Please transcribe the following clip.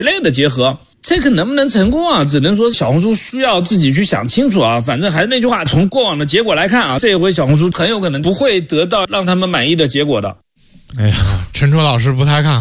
类的结合，这个能不能成功啊？只能说小红书需要自己去想清楚啊。反正还是那句话，从过往的结果来看啊，这一回小红书很有可能不会得到让他们满意的结果的。 哎呀，陈卓老师不太看